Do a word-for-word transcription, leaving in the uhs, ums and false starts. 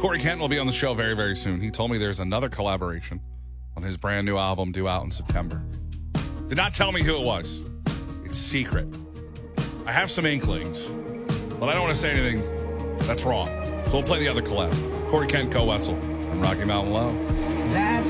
Corey Kent will be on the show very, very soon. He told me there's another collaboration on his brand new album due out in September. Did not tell me who it was. It's secret. I have some inklings, but I don't want to say anything that's wrong. So we'll play the other collab. Corey Kent, Co Wetzel, and Rocky Mountain Low. That's